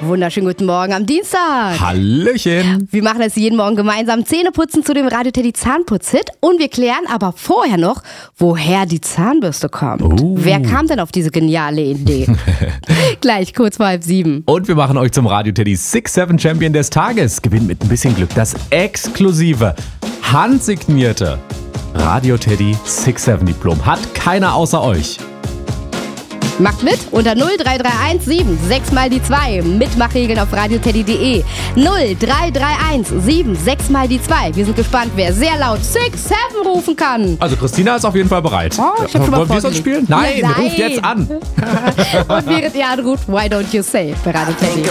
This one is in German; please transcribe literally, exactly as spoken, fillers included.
Wunderschönen guten Morgen am Dienstag. Hallöchen. Wir machen es jeden Morgen gemeinsam Zähneputzen zu dem Radio Teddy Zahnputz-Hit und wir klären aber vorher noch, woher die Zahnbürste kommt. Oh. Wer kam denn auf diese geniale Idee? Gleich kurz vor halb sieben. Und wir machen euch zum Radio Teddy six seven Champion des Tages. Gewinnt mit ein bisschen Glück das exklusive, handsignierte Radio Teddy six seven Diplom. Hat keiner außer euch. Macht mit unter null drei drei eins sieben sechs mal die zwei. Mitmachregeln auf radioteddy punkt de. null drei drei eins sieben sechs mal die zwei. Wir sind gespannt, wer sehr laut six seven rufen kann. Also Christina ist auf jeden Fall bereit. Oh, ich hab schon mal Wollen wir sonst spielen? Nein, Nein. ruft jetzt an. Und während ihr anruft, why don't you say bei Radio Teddy?